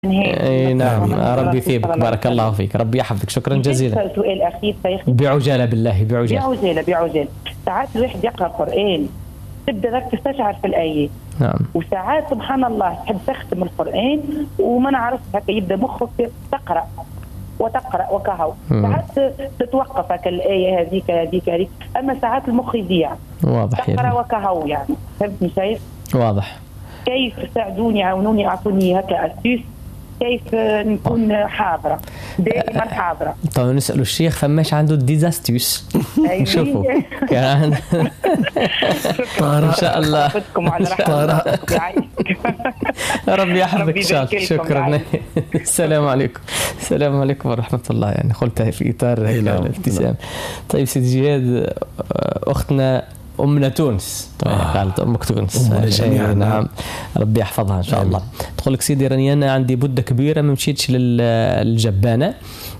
اي نعم، ربي يثيبك، بارك الله فيك، ربي يحفظك، شكرا جزيلا. سؤال اخير شيخي، بعجاله بالله، بعجاله. ساعات الواحد يقرا القران تبدا ذاك تستشعر في الايه، نعم، وساعات سبحان الله تحب تختم القران وما نعرف هكا يبدا مخك تقرا وكهو، ساعات تتوقف هكا الايه هذيك، اما ساعات المخ يضيع. واضح تقرا يعني. وكهو يعني، فهمتني شيخ؟ واضح. كيف تساعدوني، عاونوني، اعطوني هكا اسيس كيف نكون حاضرة دائما حاضرة. طيب نسألوا الشيخ فماش عنده ديزاستيوس نشوفوا كان إن شاء الله. ربي يحفظك إن شاء الله. شكرا. السلام عليكم ورحمة الله. يعني قلتها في إطار الابتسام. طيب سيدي جهاد، أختنا أمنا تونس، قالت أمك تونس جميعا. نعم، ربي يحفظها إن شاء الله. تقول لك سيدي راني أنا عندي بدة كبيرة ما مشيتش للجبانة،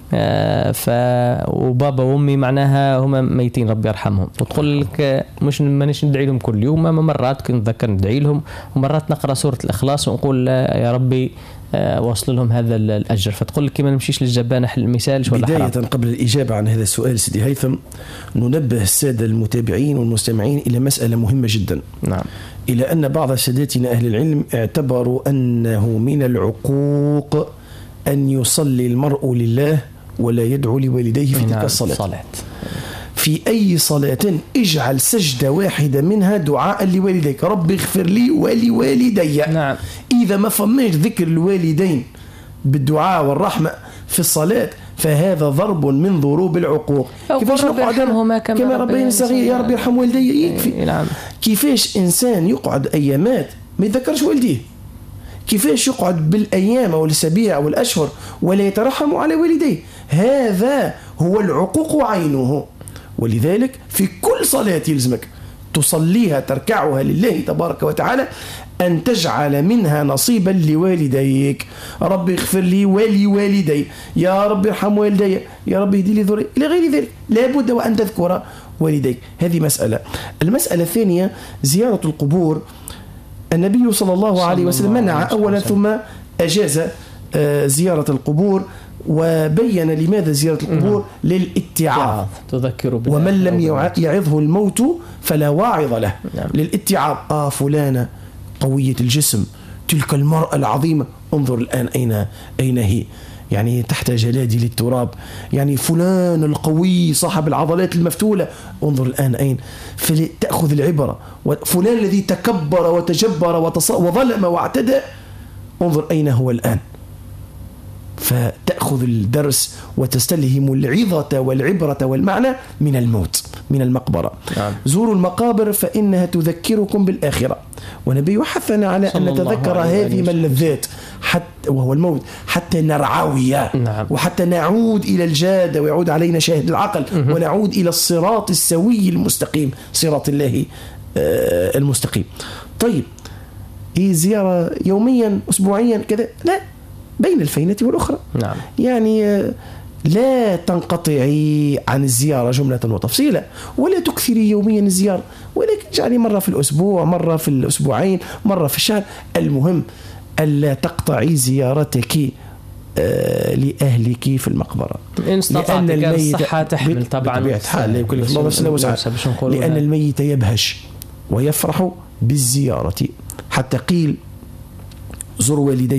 وبابا وأمي معناها هما ميتين ربي يرحمهم، وتقول لك مانيش ندعي لهم كل يوم، أما مرات كنت نتذكر ندعي لهم، ومرات نقرأ سورة الإخلاص ونقول يا ربي وصل لهم هذا الأجر. فتقول لك كما نمشيش للجبانة مثال ولا بداية قبل الإجابة عن هذا السؤال سيدي هيثم، ننبه السادة المتابعين والمستمعين إلى مسألة مهمة جدا. نعم. إلى أن بعض سادتنا أهل العلم اعتبروا أنه من العقوق أن يصلي المرء لله ولا يدعو لوالديه في تلك الصلاة. في أي صلاة اجعل سجدة واحدة منها دعاء لوالديك، رب اغفر لي ولوالدي. نعم. إذا ما فماش ذكر الوالدين بالدعاء والرحمة في الصلاة فهذا ضرب من ضروب العقوق. كيفاش نقعد كما ربي صغير يا رب يرحم والدي يكفي. نعم. كيفاش إنسان يقعد أيامات ما يذكرش والديه، كيفاش يقعد بالأيام أو الأسابيع أو الأشهر ولا يترحم على والديه، هذا هو العقوق عينه. ولذلك في كل صلاة يلزمك تصليها تركعها لله تبارك وتعالى أن تجعل منها نصيبا لوالديك، رب اغفر لي ولوالدي، يا رب ارحم والدي، يا رب اهدي لي ذريتي، إلى غير ذلك. لابد وأن تذكر والديك. هذه مسألة. المسألة الثانية زيارة القبور. النبي صلى الله عليه وسلم منع أولا ثم أجاز زيارة القبور، وبين لماذا زيارة القبور للاتعاظ، ومن لم يعظه الموت فلا واعظ له. للاتعاظ. فلانة قوية الجسم، تلك المرأة العظيمة، انظر الآن أين هي، يعني تحت جلادل التراب. يعني فلان القوي صاحب العضلات المفتولة، انظر الآن أين. فتأخذ العبرة. وفلان الذي تكبر وتجبر وظلم واعتدى، انظر أين هو الآن. فتأخذ الدرس وتستلهم العظة والعبرة والمعنى من الموت، من المقبرة. نعم. زوروا المقابر فإنها تذكركم بالآخرة. ونبي حثنا على أن نتذكر هذه من اللذات وهو الموت حتى نرعوية. نعم. وحتى نعود إلى الجادة ويعود علينا شاهد العقل ونعود إلى الصراط السوي المستقيم، صراط الله المستقيم. طيب، هي زيارة يوميا أسبوعيا كذا؟ لا، بين الفينة والأخرى. نعم. يعني لا تنقطعي عن الزيارة جملة وتفصيلا، ولا تكثري يوميا الزيارة، ولكن جعلي مرة في الأسبوع، مرة في الأسبوعين، مرة في الشهر. المهم ألا تقطعي زيارتك لأهلك في المقبرة، إن استطعت. لأن الصحة تحمل طبعا، لأن الميت يبهش ويفرح بالزيارة. حتى قيل زر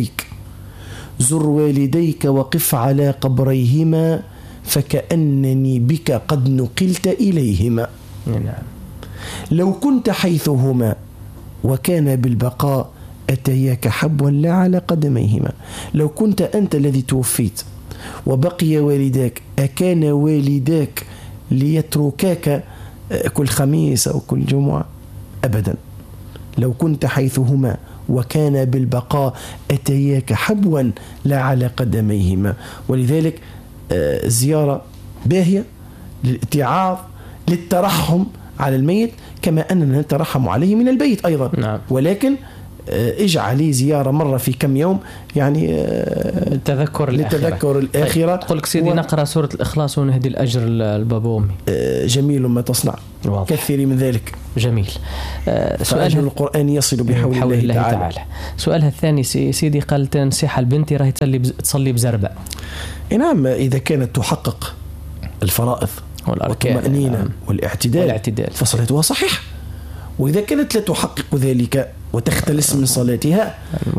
والديك وقف على قبريهما فكأنني بك قد نقلت إليهما. نعم. لو كنت حيثهما وكان بالبقاء أتياك حبوا لا على قدميهما. لو كنت أنت الذي توفيت وبقي والداك، أكان والداك ليتركاك كل خميس أو كل جمعة؟ أبدا. لو كنت حيثهما وكان بالبقاء أتياك حبوا لا على قدميهما. ولذلك زيارة باهية للاتعاظ، للترحم على الميت، كما أننا نترحم عليه من البيت أيضا. نعم. ولكن اجعلي زيارة مرة في كم يوم، يعني للتذكر الآخرة. تقول لك سيدي نقرأ سورة الإخلاص ونهدي الأجر البابا وأمي. جميل ما تصنع، كثير من ذلك. جميل. سؤال القرآن يصل بحول الله تعالى. سؤالها الثاني سيدي قال تنصيحة البنت راهي تصلي بزربة. نعم، إذا كانت تحقق الفرائض والطمأنينة والاعتدال فصلاتها صحيحة، وإذا كانت لا تحقق ذلك وتختلس من صلاتها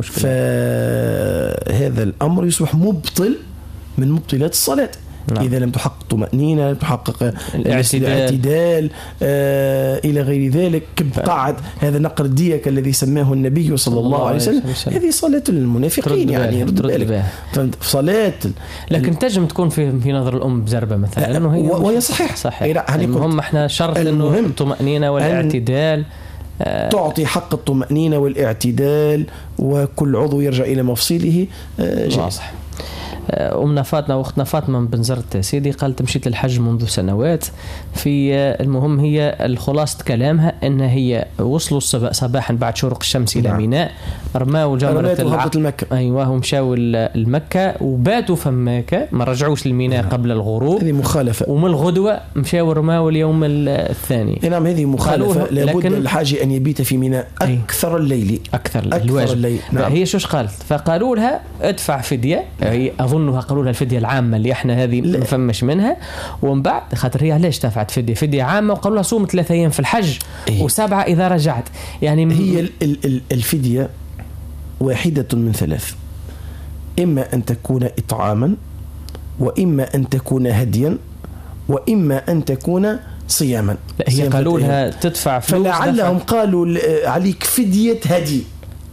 فهذا الأمر يصبح مبطل من مبطلات الصلاة. نعم. إذا لم تحقق طمأنينة، لم تحقق الاعتدال إلى غير ذلك، قعد هذا نقر الديك الذي سماه النبي صلى الله عليه وسلم، هذه صلاة المنافقين يعني صلاة. لكن تجم تكون في نظر الأم بزربة مثلا وهي صحيح. المهم احنا شرط إنه الطمأنينة والاعتدال، تعطي حق الطمأنينة والاعتدال وكل عضو يرجع إلى مفصله. واضح. أمنا فاطمة وأختنا فاطمة من بنزرت سيدي قالت مشيت للحج منذ سنوات. في المهم هي الخلاصة كلامها أن هي وصلوا صباحا بعد شروق الشمس إلى ميناء، رماوا جمرة المكة. أيوة، هم مشاوا المكة وباتوا فماك، ما رجعوش للميناء قبل الغروب. هذه مخالفة. ومن الغدوة مشاوا رماوا اليوم الثاني. نعم، هذه مخالفة. لابد للحاج أن يبيت في ميناء أكثر الليل، أكثر الليل. نعم. هي شوش قالت؟ فقالوا لها ادفع فدية. هي أظنها قالوا لها الفدية العامة اللي احنا هذه ما فمش منها. ومن بعد خاطر هي علاش دفعت فدية عامة، وقالوا لها صوم 3 أيام في الحج و7 إذا رجعت. يعني هي الفدية واحدة من 3، إما أن تكون إطعاما، وإما أن تكون هديا، وإما أن تكون صياما. هي قالوا لها تدفع فلوس، فلعلهم قالوا عليك فدية هدي.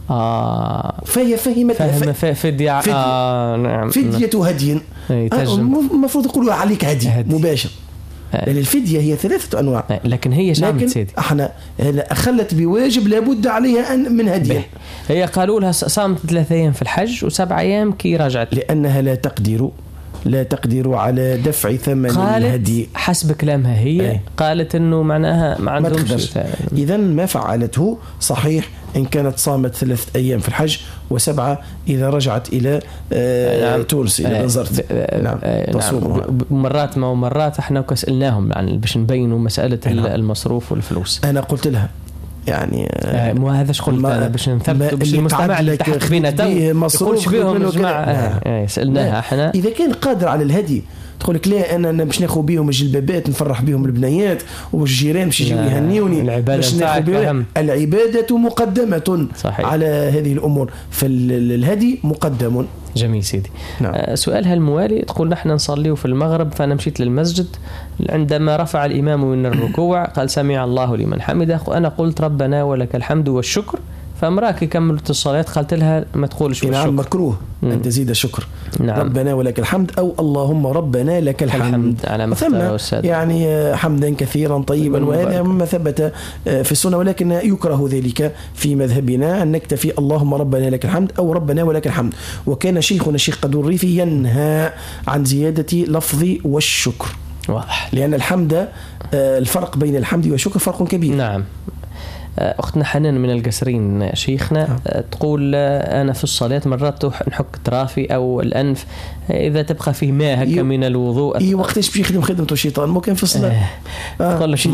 فهي فهمت فدية. نعم، فدية هدي. المفروض يقولوا عليك هدي مباشر. لأن الفدية هي 3 أنواع. لكن هي شامت سيدي، احنا أخلت بواجب لابد عليها أن من هدية. هي قالوا لها صامت 3 أيام في الحج و7 أيام كي رجعت، لأنها لا تقدر على دفع ثمن الهدي. حسب كلامها هي قالت انه معناها ما عندهمش. اذا ما فعلته صحيح ان كانت صامت 3 أيام في الحج و7 اذا رجعت الى تونس الى بنزرت. نعم. مرات احنا سالناهم يعني باش نبينوا مساله المصروف والفلوس. انا قلت لها يعني مو هذاش قلت انا باش نثبت باش المستمع اللي تحت بينا يقولش بهم جماعه. سالناها احنا اذا كان قادر على الهدي، تقول لك لا انا باش ناخذ بهم الجلبابات نفرح بهم البنيات والجيران باش يجيو يهنيوني، باش ناخذ بهم. العباده مقدمه صحيح على هذه الامور، فالهدي مقدم. جميل سيدي. نعم. سؤالها الموالي تقول نحن نصلي في المغرب، فأنا مشيت للمسجد عندما رفع الإمام من الركوع قال سمع الله لمن حمده، وأنا قلت ربنا ولك الحمد والشكر، فامرأة كملت الصلاة قالت لها ما تقولش والشكر. نعم، مكروه أن تزيد الشكر. نعم. ربنا ولك الحمد أو اللهم ربنا لك الحمد على ما اختاره السادة، يعني حمدا كثيرا طيبا، وهذا مما ثبت في السنة، ولكن يكره ذلك في مذهبنا أن نكتفي اللهم ربنا لك الحمد أو ربنا ولك الحمد. وكان شيخنا الشيخ قدوريفي ينهى عن زيادة لفظ والشكر. واضح. لأن الحمد الفرق بين الحمد والشكر فرق كبير. نعم. أختنا حنان من القصرين شيخنا تقول أنا في الصلاة مرات نحك طرافي أو الأنف إذا تبقى فيه ماء هكا من الوضوء. وقتاش باش يخدم خدمته الشيطان مو كان في الصلاة. تقول لك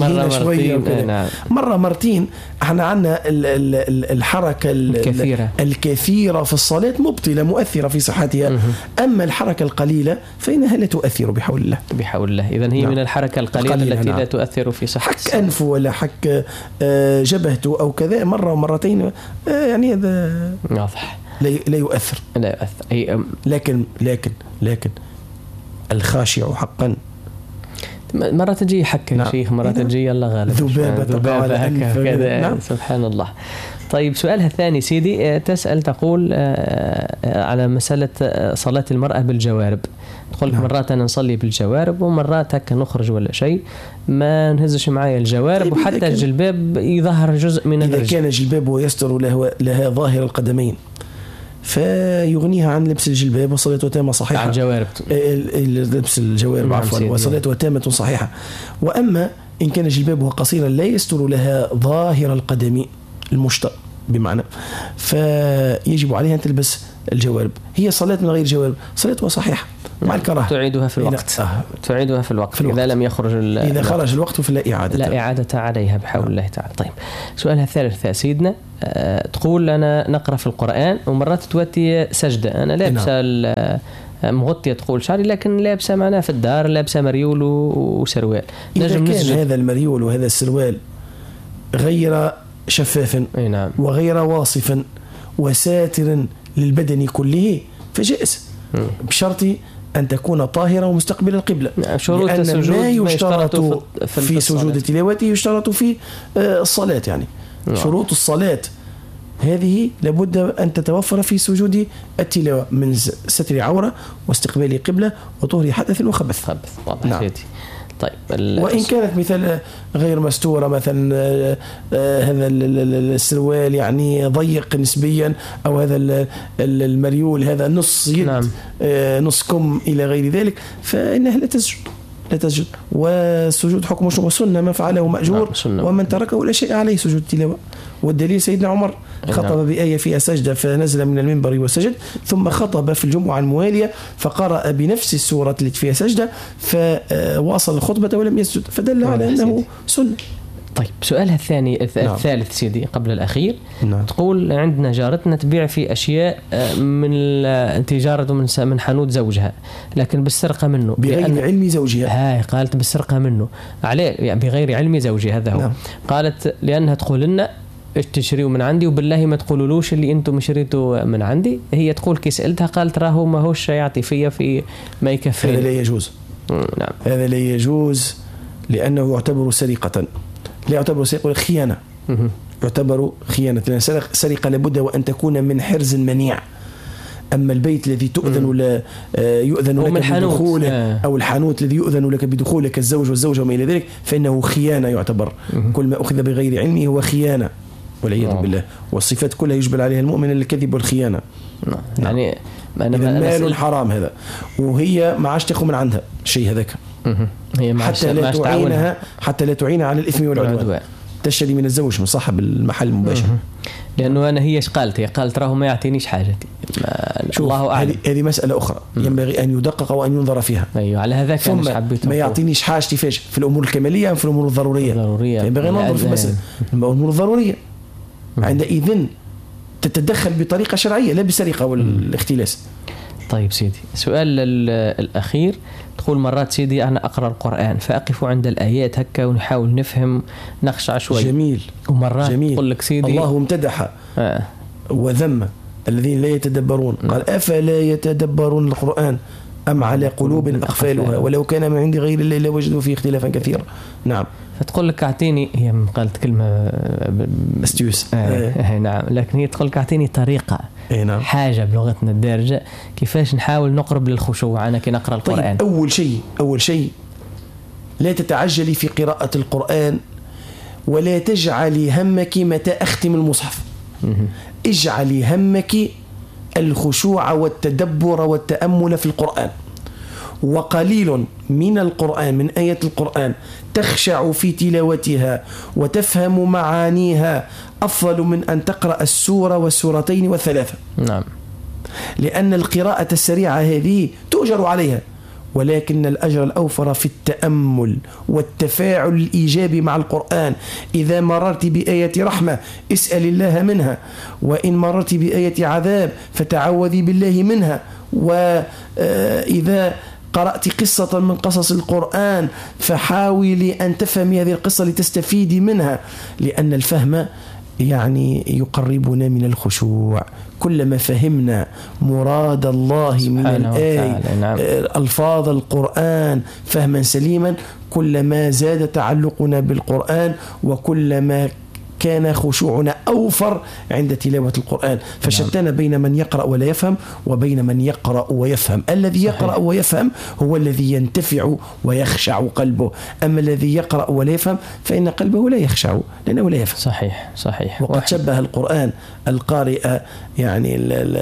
مرة مرتين احنا عندنا الحركة الكثيرة في الصلاة مبطلة مؤثرة في صحتها. أما الحركة القليلة فإنها لا تؤثر بحول الله. بحول الله. إذن هي من الحركة القليلة التي لا تؤثر في صحة. حك أنف ولا حك جبهته أو كذا مرة ومرتين يعني هذا واضح لا يؤثر. لكن الخاشع حقا مرة تجي حكة يا شيخ، مرة تجي يلا غالب ذبابة هكا كذا. نعم. سبحان الله. طيب سؤالها الثاني سيدي تسأل تقول على مسألة صلاة المرأة بالجوارب. تقول نعم. مرات أنا نصلي بالجوارب ومرات هكا نخرج ولا شيء ما نهزش معايا الجوارب. طيب وحتى الجلباب يظهر جزء من الرجل. إذا كان الجلباب ويستر لها ظاهر القدمين فيغنيها عن لبس الجلباب وصلاته تامة صحيحة. عن جوارب لبس الجوارب عفوا وصلاته تامة صحيحة. وأما إن كان جلبابها قصيرا لا يستر لها ظاهر القدم المشط بمعنى فيجب عليها أن تلبس الجوارب. هي صلاة من غير جوارب صلاتها صحيحة مع الكراهة. تعيدها في الوقت. تعيدها في الوقت إذا لم يخرج إذا خرج الوقت فلا إعادة. لا إعادة عليها بحول الله تعالى. طيب سؤالها الثالث سيدنا، تقول أنا نقرأ في القرآن ومرات تواتي سجدة، أنا لابسة مغطية تقول شعري لكن لابسة معنا في الدار، لابسة مريول وسروال. إذا كان هذا المريول وهذا السروال غير شفاف نعم. وغير واصف وساتر للبدن كله فجائز بشرط أن تكون طاهرة ومستقبل القبلة. شروط السجود ما يشترط في سجود تلاوته يشترط في الصلاة يعني. شروط الصلاة هذه لابد أن تتوفر في سجود التلاوة من ستر عورة واستقبال قبلة وطهر حدث وخبث. نعم. طيب وإن كانت مثل غير مستورة مثلا هذا السروال يعني ضيق نسبيا أو هذا المريول هذا نص يد نعم. نص كم إلى غير ذلك فإنها لا تسجد والسجود حكم سنة ما فعله مأجور ومن تركه لا شيء عليه سجود التلاوة. والدليل سيدنا عمر خطب بآية فيها سجدة فنزل من المنبر وسجد، ثم خطب في الجمعة الموالية فقرأ بنفس السورة التي فيها سجدة فواصل الخطبة ولم يسجد فدل على أنه سنة. طيب سؤالها الثالث سيدي قبل الأخير. نعم. تقول عندنا جارتنا تبيع في أشياء من تجارة من حانوت زوجها لكن بالسرقة منه بغير علم زوجها. قالت بالسرقة منه عليه يعني بغير علم زوجها هذا هو. نعم. قالت لأنها تقول لنا تشتريوا من عندي وبالله ما تقولولوش اللي انتم شريتوا من عندي. هي تقول كي سألتها قالت راهو ما هوش يعطي فيا في ما يكفي. هذا لا يجوز. نعم. هذا لا يجوز لأنه يعتبر سرقة، لا يعتبر سرقة، خيانة. يعتبر خيانة لأن سرقة لابد وأن تكون من حرز منيع. أما البيت الذي يؤذن لك بدخوله أو الحانوت الذي يؤذن لك بدخوله كالزوج والزوجة وما إلى ذلك فإنه خيانة يعتبر. كل ما أخذ بغير علمه هو خيانة والعياذ بالله. والصفات كلها يجبل عليها المؤمن الكذب والخيانة. يعني مال حرام هذا وهي ما عادش تاخذ من عندها شيء هذاك حتى لا تعينها على الإثم والعدوان. تشتري من الزوج من صاحب المحل مباشرة. لأنه أنا هي قالت راهو ما يعطينيش حاجتي. الله أعلم. هذه مسألة أخرى ينبغي أن يدقق وأن ينظر فيها. أيوة على هذاك ثم ما يعطينيش حاجتي فاش في الأمور الكمالية أم في الأمور الضرورية. ينبغي ننظر في المسألة الأمور الضرورية. عندئذ تتدخل بطريقة شرعية لا بسرقة والاختلاس. طيب سيدي سؤال الأخير. تقول مرات سيدي أنا أقرأ القرآن فأقف عند الآيات هكا ونحاول نفهم نخشع شوي. جميل. ومرات تقول لك سيدي الله امتدح وذم الذين لا يتدبرون. قال أفلا يتدبرون القرآن أم على قلوب أقفالها ولو كان من عند غير الله لوجدوا فيه اختلافا كثيرا. نعم. فتقول لك أعطيني هي قالت كلمة استيوس نعم لكن هي تقول لك أعطيني طريقة حاجة بلغتنا الدارجة كيفاش نحاول نقرب للخشوع أنا كي نقرأ القرآن. طيب أول شيء لا تتعجلي في قراءة القرآن ولا تجعلي همك متى أختم المصحف. اجعلي همك الخشوع والتدبر والتأمل في القرآن. وقليل من القرآن من آية القرآن تخشع في تلاوتها وتفهم معانيها أفضل من أن تقرأ السورة والسورتين والثلاثة. نعم. لأن القراءة السريعة هذه تؤجر عليها ولكن الأجر الأوفر في التأمل والتفاعل الإيجابي مع القرآن. إذا مررت بآية رحمة اسأل الله منها وإن مررت بآية عذاب فتعوذي بالله منها. وإذا قرأت قصة من قصص القرآن فحاولي أن تفهمي هذه القصة لتستفيدي منها لأن الفهم يعني يقربنا من الخشوع. كلما فهمنا مراد الله من الآية ألفاظ القرآن فهما سليما كلما زاد تعلقنا بالقرآن وكلما كان خشوعنا أوفر عند تلاوة القرآن. فشتان بين من يقرأ ولا يفهم وبين من يقرأ ويفهم. الذي يقرأ ويفهم هو الذي ينتفع ويخشع قلبه. أما الذي يقرأ ولا يفهم فإن قلبه لا يخشع لأنه لا يفهم. صحيح. وقد شبه القرآن القارئ يعني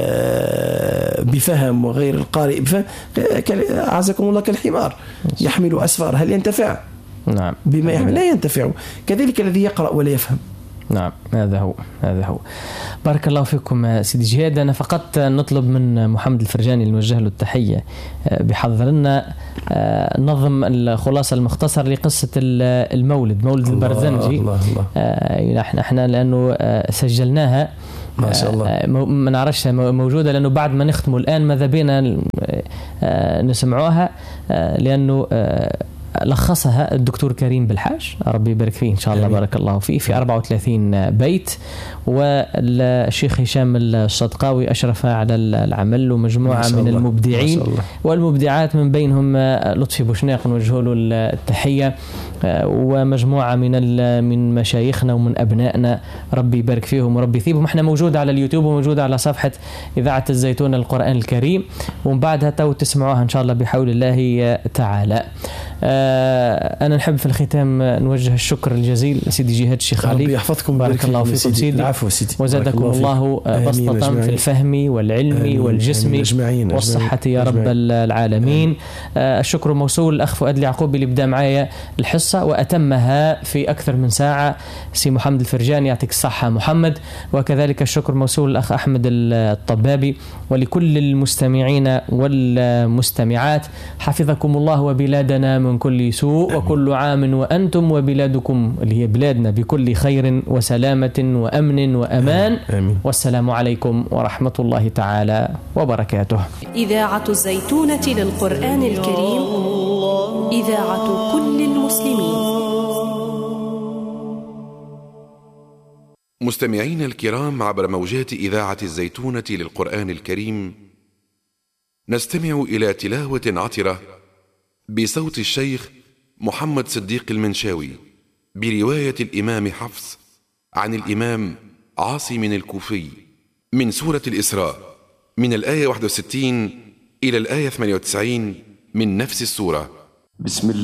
بفهم وغير القارئ بفهم أعزكم الله كالحمار يحمل أسفار هل ينتفع؟ نعم. بما يحمل لا ينتفع. كذلك الذي يقرأ ولا يفهم نعم، هذا هو. بارك الله فيكم سيدي جهاد. أنا فقط نطلب من محمد الفرجاني اللي نوجه له التحية بحضر لنا نظم الخلاصة المختصر لقصة المولد، مولد البرزنجي. احنا لأنه سجلناها ما شاء الله، ما نعرفش موجودة، لأنه بعد ما نختموا الآن ماذا بينا نسمعوها، لأنه لخصها الدكتور كريم بالحاج ربي يبارك فيه إن شاء الله. بارك الله فيه، في 34 بيت، والشيخ هشام الصدقاوي أشرف على العمل، ومجموعة من المبدعين والمبدعات من بينهم لطفي بوشناق نوجه له التحية، ومجموعة من مشايخنا ومن أبنائنا ربي يبارك فيهم وربي يثيبهم. احنا موجود على اليوتيوب وموجود على صفحة إذاعة الزيتون القرآن الكريم، ومن بعدها تسمعوها إن شاء الله بحول الله تعالى. أنا نحب في الختام نوجه الشكر الجزيل لسيدي جهاد الشيخ علي، ربي يحفظكم، بارك الله فيكم سيدي. العفو سيدي، وزادكم الله بسطة في الفهم والعلم والجسم والصحة يا رب العالمين. الشكر موصول الأخ فؤاد اليعقوبي اللي بدأ معايا الحصة وأتمها في أكثر من ساعة، سي محمد الفرجاني يعطيك الصحة محمد. وكذلك الشكر موصول الأخ أحمد الطبابي، ولكل المستمعين والمستمعات، حفظكم الله وبلادنا من كل سوء، وكل عام وأنتم وبلادكم اللي هي بلادنا بكل خير وسلامة وأمن وأمان. آمين. والسلام عليكم ورحمة الله تعالى وبركاته. إذاعة الزيتونة للقرآن الكريم، إذاعة كل المسلمين. مستمعين الكرام، عبر موجات إذاعة الزيتونة للقرآن الكريم نستمع إلى تلاوة عطرة بصوت الشيخ محمد صديق المنشاوي، برواية الإمام حفص عن الإمام عاصم الكوفي، من سورة الإسراء، من الآية 61 إلى الآية 98 من نفس السورة. بسم الله